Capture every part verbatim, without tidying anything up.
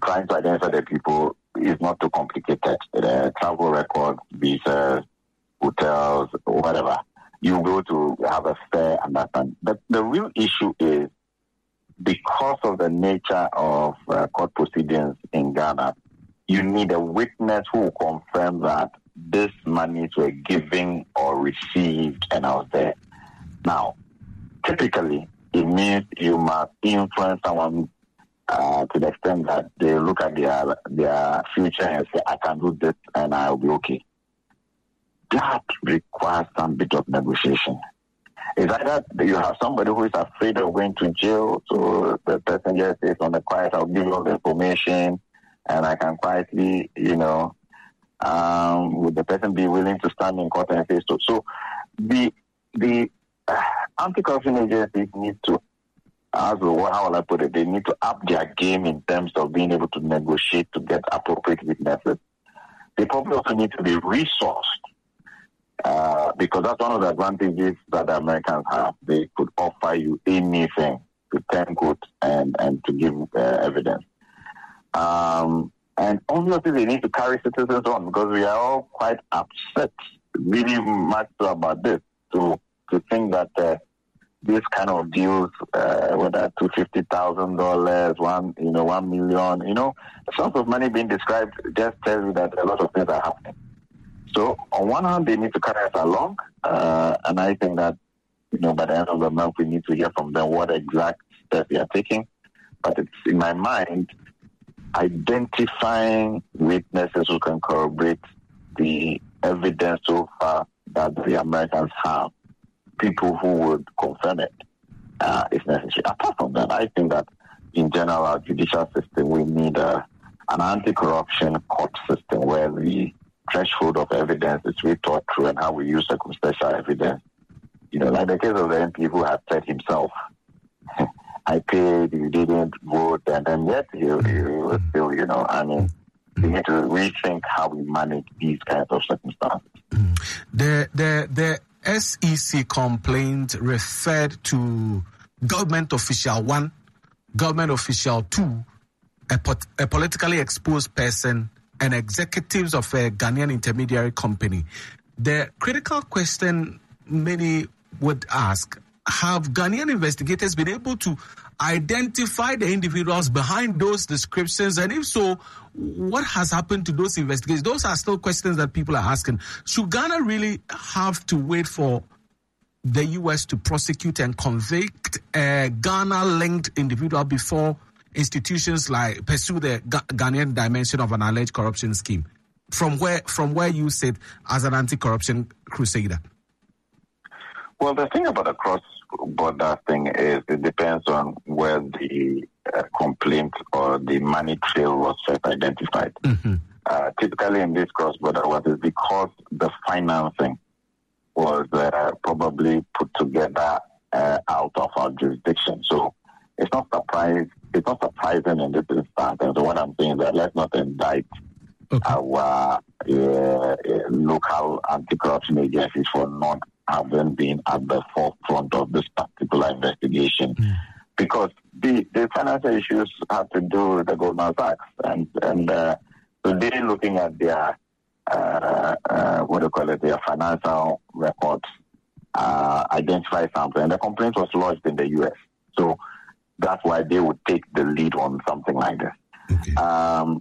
trying to identify the people is not too complicated. Uh, travel records, visas, hotels, whatever. You'll be able to have a fair understanding. But the real issue is, because of the nature of uh, court proceedings in Ghana, you need a witness who will confirm that these monies were given or received and I was there. Now, typically, it means you must influence someone uh, to the extent that they look at their their future and say, I can do this and I'll be okay. That requires some bit of negotiation. It's either you have somebody who is afraid of going to jail, so the person just says on the quiet, I'll give you all the information and I can quietly, you know, um, would the person be willing to stand in court and say so? So the the uh, anti-corruption agencies need to, as well, how will I put it, they need to up their game in terms of being able to negotiate to get appropriate witnesses. They probably also need to be resourced. Uh, because that's one of the advantages that the Americans have. They could offer you anything to turn good and, and to give uh, evidence. Um, and obviously they need to carry citizens on, because we are all quite upset, really much so about this, to to think that uh, this kind of deals, uh, whether two hundred fifty thousand dollars, one, you know, one million, you know, the sort of money being described just tells you that a lot of things are happening. So on one hand, they need to carry us along, uh, and I think that, you know, by the end of the month, we need to hear from them what exact steps they are taking. But it's in my mind, identifying witnesses who can corroborate the evidence so far that the Americans have, people who would confirm it, uh, is necessary. Apart from that, I think that in general, our judicial system, we need a, an anti-corruption court system where the threshold of evidence is really thought through, and how we use circumstantial evidence. You know, like the case of the M P who had said himself, I paid, you didn't vote, and then yet you, you still, you know, I mean, we need to rethink how we manage these kinds of circumstances. The, the, the S E C complaint referred to government official one, government official two, a, pot, a politically exposed person, and executives of a Ghanaian intermediary company. The critical question many would ask, have Ghanaian investigators been able to identify the individuals behind those descriptions? And if so, what has happened to those investigations? Those are still questions that people are asking. Should Ghana really have to wait for the U S to prosecute and convict a Ghana-linked individual before institutions like pursue the Ghanaian dimension of an alleged corruption scheme? From where from where you sit as an anti-corruption crusader? Well, the thing about the cross-border thing is it depends on where the uh, complaint or the money trail was first identified. Mm-hmm. Uh, typically in this cross-border, what is because the financing was uh, probably put together uh, out of our jurisdiction. So it's not surprising. It's not surprising in this instance. And so what I'm saying is that let's not indict okay. our uh, local anti-corruption agencies for not having been at the forefront of this particular investigation. Mm. Because the, the financial issues have to do with the Goldman Sachs. And, and uh, so they're looking at their, uh, uh, what do you call it, their financial records, uh, identify something. And the complaint was lodged in the U S. So that's why they would take the lead on something like this. Okay. Um,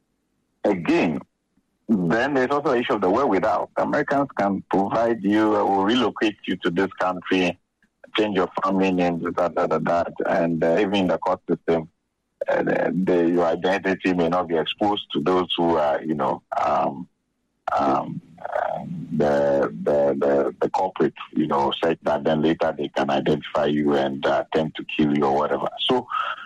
again, then there's also the issue of the wherewithal. Americans can provide you or relocate you to this country, change your family name, da, da, da, da, and uh, even in the court system, uh, the, the, your identity may not be exposed to those who are, you know, um, um, uh, the, the the the corporate, you know, such that then later they can identify you and uh, attempt to kill you or whatever. So,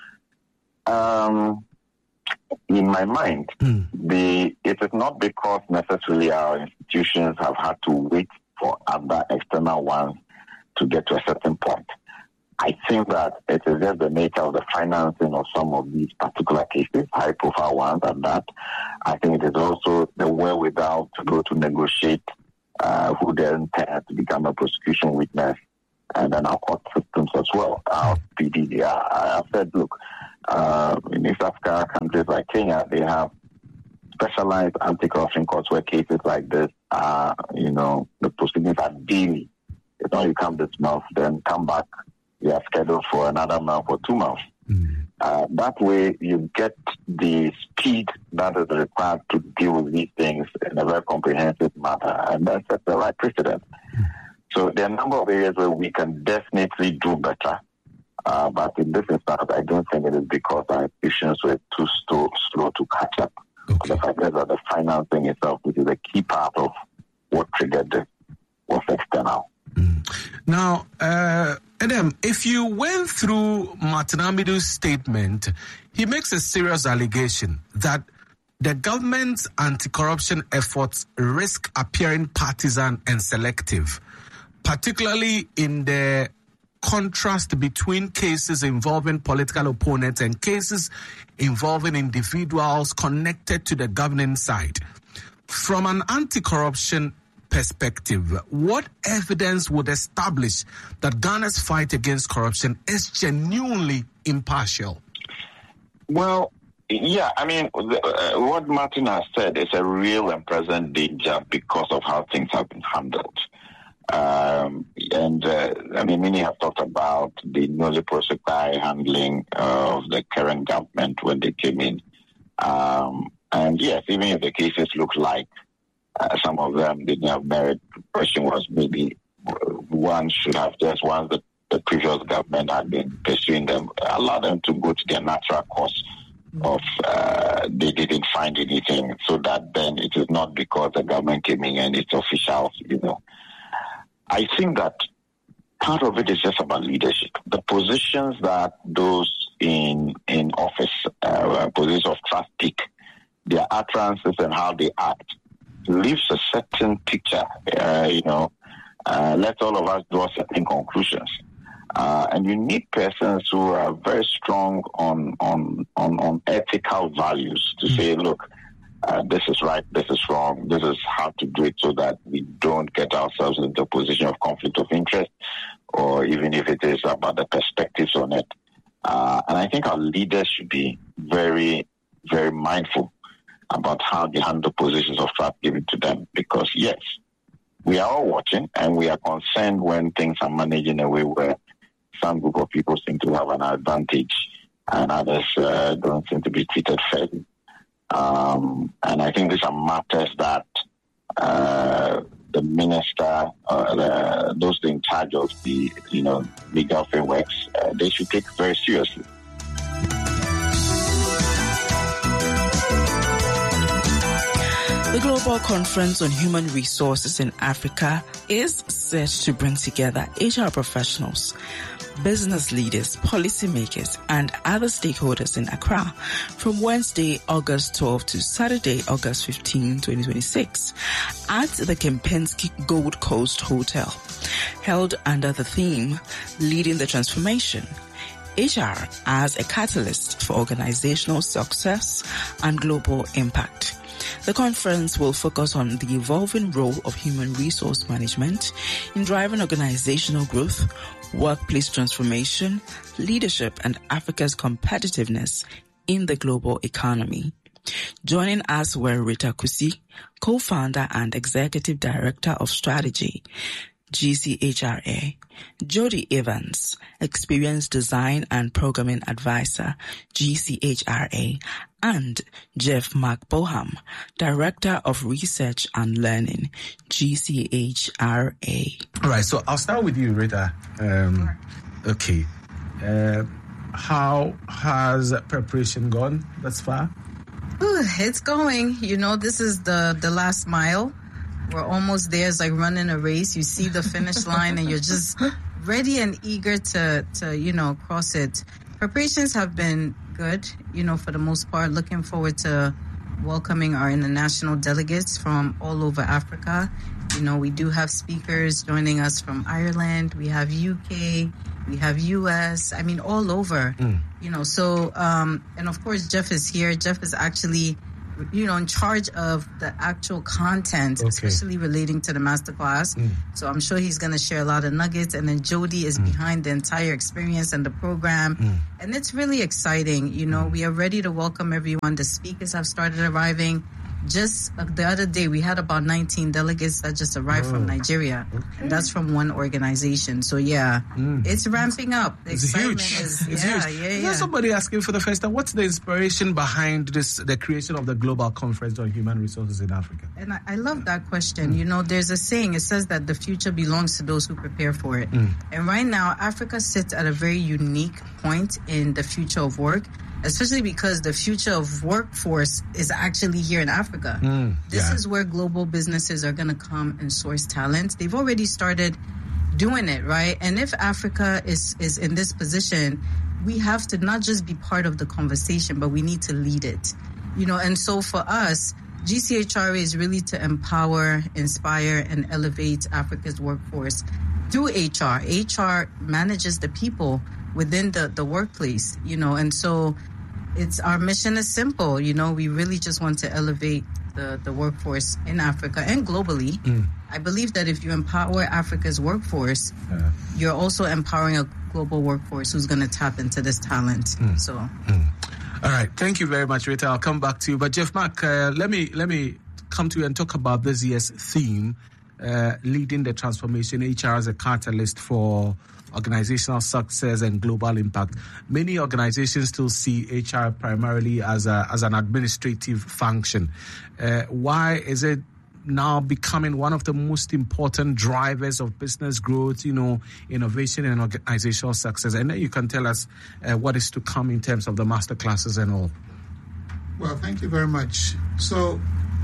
um, in my mind, mm. the it is not because necessarily our institutions have had to wait for other external ones to get to a certain point. I think that it is just the nature of the financing of some of these particular cases, high-profile ones, and that I think it is also the wherewithal to go to negotiate uh, who then tends to become a prosecution witness and then our court systems as well. Our P D, I, I've said, look, uh, in East Africa countries like Kenya, they have specialized anti-corruption courts where cases like this are, you know, the proceedings are daily. It's not you come this month, then come back, you are scheduled for another month or two months. Mm-hmm. Uh, that way, you get the speed that is required to deal with these things in a very comprehensive manner, and that sets the right precedent. Mm-hmm. So there are a number of areas where we can definitely do better, uh, but in this instance, I don't think it is because our institutions were too slow, slow to catch up. Okay. The fact is that the financing itself, which is a key part of what triggered this, was external. Mm. Now, uh, Adam, if you went through Martin Amidu's statement, he makes a serious allegation that the government's anti-corruption efforts risk appearing partisan and selective, particularly in the contrast between cases involving political opponents and cases involving individuals connected to the governing side. From an anti-corruption perspective, what evidence would establish that Ghana's fight against corruption is genuinely impartial? Well, yeah, I mean, uh, what Martin has said is a real and present danger because of how things have been handled. Um, and, uh, I mean, many have talked about the newly prosecute handling of the current government when they came in. Um, and yes, even if the cases look like uh, some of them didn't have merit, the question was maybe one should have just, once the, the previous government had been pursuing them, allow them to go to their natural course of uh, they didn't find anything, so that then it is not because the government came in and its officials, you know. I think that part of it is just about leadership. The positions that those in in office, uh, positions of trust take, their utterances and how they act, leaves a certain picture. Uh, you know, uh, let all of us draw certain conclusions. Uh, and you need persons who are very strong on on on, on ethical values to say, look, Uh, this is right, this is wrong, this is how to do it so that we don't get ourselves into a position of conflict of interest, or even if it is about the perspectives on it. Uh, and I think our leaders should be very, very mindful about how they handle positions of trust given to them. Because, yes, we are all watching and we are concerned when things are managed in a way where some group of people seem to have an advantage and others uh, don't seem to be treated fairly. Um, and I think these are matters that uh, the minister, uh, the, those in charge of the, you know, legal frameworks, uh, they should take very seriously. The Global Conference on Human Resources in Africa is set to bring together H R professionals, business leaders, policymakers, and other stakeholders in Accra from Wednesday, August twelfth to Saturday, August fifteenth, twenty twenty-six at the Kempinski Gold Coast Hotel, held under the theme, Leading the Transformation, H R as a Catalyst for Organizational Success and Global Impact. The conference will focus on the evolving role of human resource management in driving organizational growth, workplace transformation, leadership, and Africa's competitiveness in the global economy. Joining us were Rita Kusi, co-founder and executive director of strategy, G C H R A, Jody Evans, experienced design and programming advisor, G C H R A, and Jeff Mark Boham, director of research and learning, G C H R A. All right, so I'll start with you, Rita. Um, okay. Uh, how has preparation gone thus far? Ooh, it's going. You know, this is the, the last mile. We're almost there. It's like running a race. You see the finish line and you're just ready and eager to, to, you know, cross it. Preparations have been good, you know, for the most part. Looking forward to welcoming our international delegates from all over Africa. You know, we do have speakers joining us from Ireland. We have U K. We have U S. I mean, all over, mm. you know. So, um, and of course, Jeff is here. Jeff is actually you know, in charge of the actual content, okay. especially relating to the masterclass. Mm. So I'm sure he's going to share a lot of nuggets. And then Jody is mm. behind the entire experience and the program. Mm. And it's really exciting. You know, mm. we are ready to welcome everyone. The speakers have started arriving. Just uh, the other day, we had about nineteen delegates that just arrived oh, from Nigeria. Okay. And that's from one organization. So, yeah, mm. it's ramping up. The it's excitement huge. Is, it's yeah, huge. Yeah, Is yeah. there somebody asking for the first time, what's the inspiration behind this, the creation of the Global Conference on Human Resources in Africa? And I, I love that question. Mm. You know, there's a saying, it says that the future belongs to those who prepare for it. Mm. And right now, Africa sits at a very unique point in the future of work, especially because the future of workforce is actually here in Africa. Mm, this yeah. is where global businesses are going to come and source talent. They've already started doing it, right? And if Africa is, is in this position, we have to not just be part of the conversation, but we need to lead it. You know, and so for us, G C H R A is really to empower, inspire, and elevate Africa's workforce through H R. H R manages the people within the, the workplace, you know, and so it's our mission is simple. You know, we really just want to elevate the, the workforce in Africa and globally. Mm. I believe that if you empower Africa's workforce, yeah. you're also empowering a global workforce who's going to tap into this talent. Mm. So, mm. all right, thank you very much, Rita. I'll come back to you. But Jeff Mark, uh, let me let me come to you and talk about this year's theme, uh, leading the transformation. H R as a catalyst for organizational success and global impact. Many organizations still see H R primarily as a as an administrative function. Uh, why is it now becoming one of the most important drivers of business growth, you know, innovation and organizational success? And then you can tell us uh, what is to come in terms of the master classes and all. Well, thank you very much. So,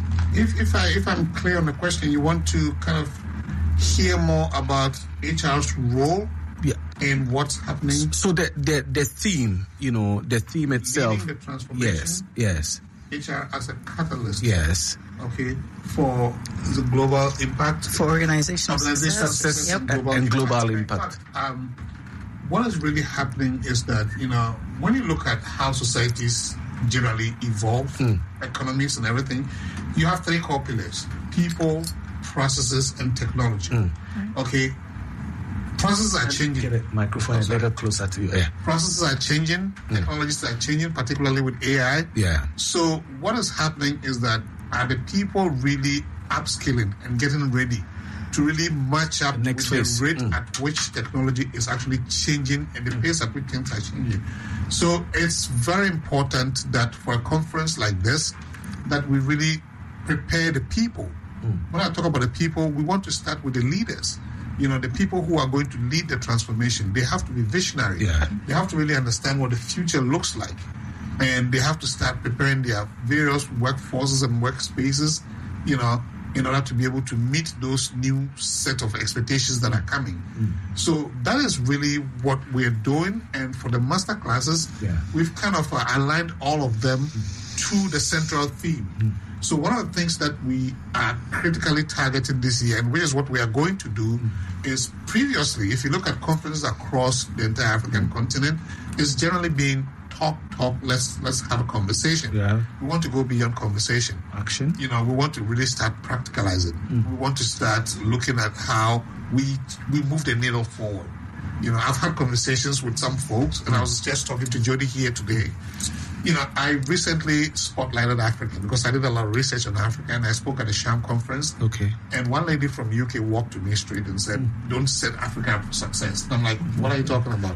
if if I if I'm clear on the question, you want to kind of hear more about H R's role. Yeah. And what's happening. So the, the the theme, you know, the theme itself. Leading the transformation. Yes, yes. H R as a catalyst. Yes. Okay. For the global impact. For organizational organizational success, success yep. global and impact. global impact. But, um, what is really happening is that, you know, when you look at how societies generally evolve, mm. economies and everything, you have three core pillars: people, processes, and technology. Mm. Okay. Processes are changing. Get a microphone a little closer to you. Yeah. Processes are changing. Technologies mm. are changing, particularly with A I. Yeah. So what is happening is that are the people really upskilling and getting ready to really match up the with phase. the rate mm. at which technology is actually changing and the pace at which things are changing. So it's very important that for a conference like this, that we really prepare the people. Mm. When I talk about the people, we want to start with the leaders. You know, the people who are going to lead the transformation, they have to be visionary. Yeah. They have to really understand what the future looks like. And they have to start preparing their various workforces and workspaces, you know, in order to be able to meet those new set of expectations that are coming. Mm. So that is really what we're doing. And for the master classes, yeah. we've kind of uh, aligned all of them mm. to the central theme. Mm. So one of the things that we are critically targeting this year, and which is what we are going to do, mm. is previously, if you look at conferences across the entire African continent, it's generally been talk, talk, let's let's have a conversation. Yeah. We want to go beyond conversation. Action. You know, we want to really start practicalizing. Mm. We want to start looking at how we we move the needle forward. You know, I've had conversations with some folks, and I was just talking to Jody here today. You know, I recently spotlighted Africa because I did a lot of research on Africa, and I spoke at a Sham conference. Okay. And one lady from U K walked to me straight and said, mm. "Don't set Africa up for success." And I'm like, "What are you talking about?"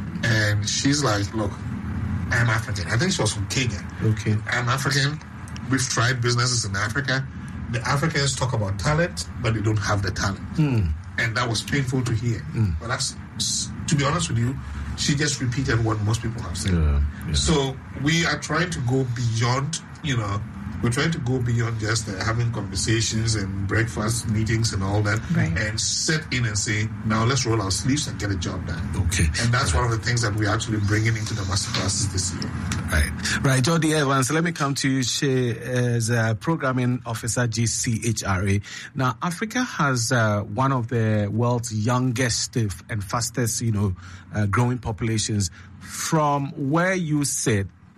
And she's like, "Look, I'm African." I think she was from Kenya. Okay. I'm African. We've tried businesses in Africa. The Africans talk about talent, but they don't have the talent. Mm. And that was painful to hear. Mm. But that's, to be honest with you, she just repeated what most people have said. Yeah, yeah. So we are trying to go beyond, you know, we're trying to go beyond just uh, having conversations and breakfast meetings and all that, right. and set in and say, now let's roll our sleeves and get a job done. Okay. And that's one of the things that we're actually bringing into the masterclasses this year. Right. Right. Jody Evans, let me come to you. She is a programming officer, G C H R A. Now, Africa has uh, one of the world's youngest and fastest, you know, uh, growing populations. From where you sit,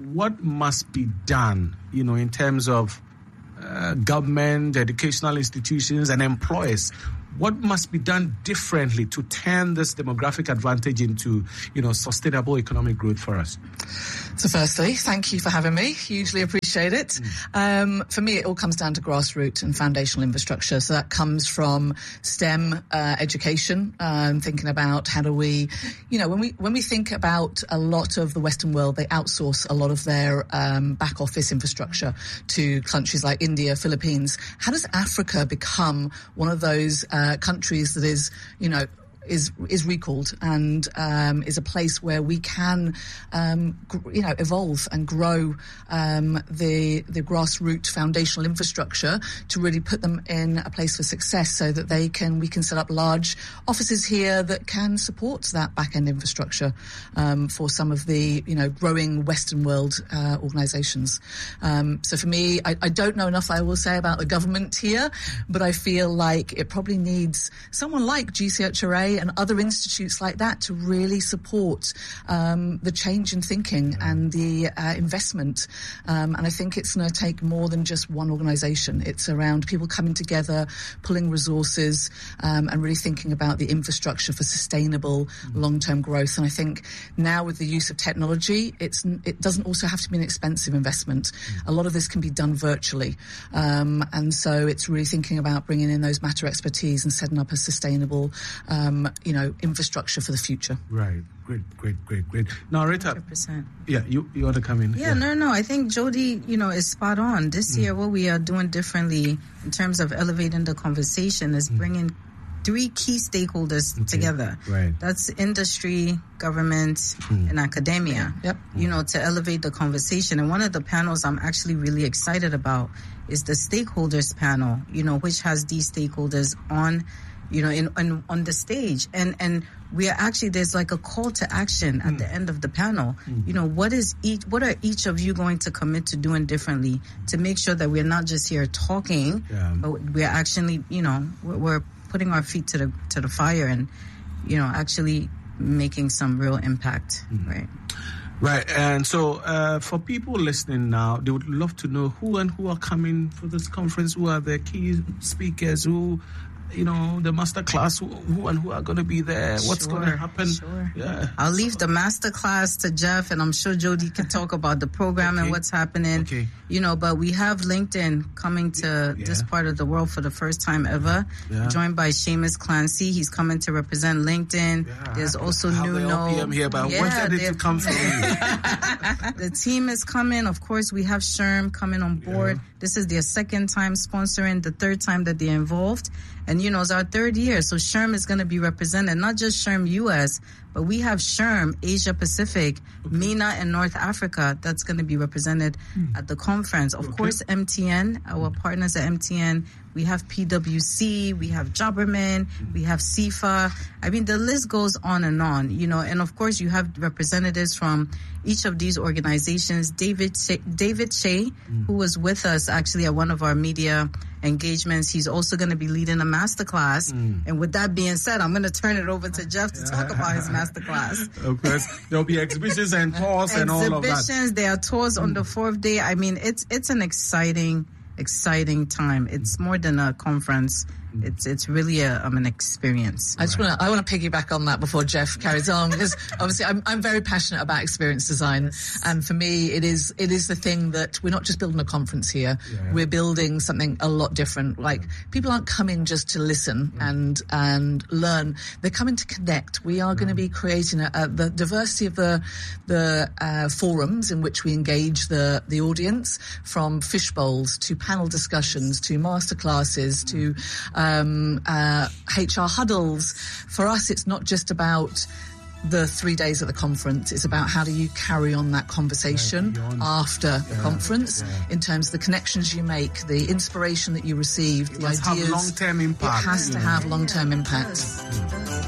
what must be done, you know, in terms of uh, government, educational institutions, and employers? What must be done differently to turn this demographic advantage into, you know, sustainable economic growth for us? So firstly, thank you for having me. Hugely appreciate it. Mm. Um, for me, it all comes down to grassroots and foundational infrastructure. So that comes from STEM uh, education, um, thinking about how do we, you know, when we when we think about a lot of the Western world, they outsource a lot of their um, back office infrastructure to countries like India, Philippines. How does Africa become one of those uh, countries that is, you know, is is recalled and um, is a place where we can, um, gr- you know, evolve and grow um, the the grassroots foundational infrastructure to really put them in a place for success, so that they can we can set up large offices here that can support that back end infrastructure um, for some of the you know growing Western world uh, organisations. Um, so for me, I, I don't know enough, I will say, about the government here, but I feel like it probably needs someone like G C H R A and other institutes like that to really support um, the change in thinking and the uh, investment. Um, and I think it's going to take more than just one organisation. It's around people coming together, pulling resources, um, and really thinking about the infrastructure for sustainable mm-hmm. long-term growth. And I think now with the use of technology, it's it doesn't also have to be an expensive investment. Mm-hmm. A lot of this can be done virtually. Um, and so it's really thinking about bringing in those matter expertise and setting up a sustainable um, you know, infrastructure for the future. Right. Great, great, great, great. Now, Rita. one hundred percent. Yeah, you, you want to come in? Yeah, yeah, no, no. I think Jody, you know, is spot on. This mm. year, what we are doing differently in terms of elevating the conversation is mm. bringing three key stakeholders okay. together. Right. That's industry, government, mm. and academia. Yep. You know, to elevate the conversation. And one of the panels I'm actually really excited about is the stakeholders panel, you know, which has these stakeholders on you know, in, in on the stage. And and we are actually, there's like a call to action at mm. the end of the panel. Mm. You know, what is each, what are each of you going to commit to doing differently to make sure that we're not just here talking, yeah. but we're actually, you know, we're, we're putting our feet to the to the fire and, you know, actually making some real impact, mm. right? Right, and so uh, for people listening now, they would love to know who and who are coming for this conference, who are the key speakers, who, you know, the master class, who, who and who are going to be there, what's sure, going to happen. Sure. Yeah. I'll leave the master class to Jeff, and I'm sure Jody can talk about the program okay. and what's happening. Okay. You know, but we have LinkedIn coming to yeah. this part of the world for the first time ever, yeah. joined by Seamus Clancy. He's coming to represent LinkedIn. Yeah. There's also Nuno. I'm here, but yeah, when did it come from you? The team is coming. Of course, we have Sherm coming on board. Yeah. This is their second time sponsoring, the third time that they're involved. And, you know, it's our third year. So SHRM is going to be represented, not just SHRM U S, but we have SHRM Asia Pacific, okay. MENA, and North Africa that's going to be represented hmm. at the conference. Of okay. course, M T N, our partners at M T N. We have P W C, we have Jobberman, we have C F A. I mean, the list goes on and on, you know, and of course you have representatives from each of these organizations. David Shea, David Shea mm. who was with us actually at one of our media engagements. He's also going to be leading a masterclass. Mm. And with that being said, I'm going to turn it over to Jeff to talk about his masterclass. Of course. There'll be exhibitions and tours and all of that. Exhibitions, there are tours mm. on the fourth day. I mean, it's it's an exciting exciting time. It's more than a conference. It's it's really a, um, an experience. I just want to I want to piggyback on that before Jeff carries on, because obviously I'm I'm very passionate about experience design, yes. and for me it is it is the thing that we're not just building a conference here. Yeah. We're building something a lot different. Like yeah. people aren't coming just to listen yeah. and and learn. They're coming to connect. We are yeah. going to be creating a, a, the diversity of the the uh, forums in which we engage the the audience, from fish bowls to panel discussions to masterclasses to Um, uh, H R huddles. For us, it's not just about the three days at the conference. It's about how do you carry on that conversation right, after yeah, the conference yeah. in terms of the connections you make, the inspiration that you receive, it the ideas. Have long-term impact. It has to yeah. have long-term impact. Yeah.